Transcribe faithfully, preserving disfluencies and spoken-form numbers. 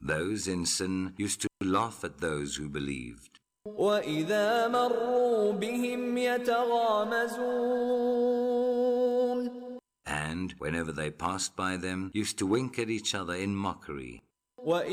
Those in sin used to laugh at those who believed. وَإِذَا مَرُّوا بِهِمْ يَتَغَامَزُونَ And whenever they passed by them, used to wink at each other in mockery.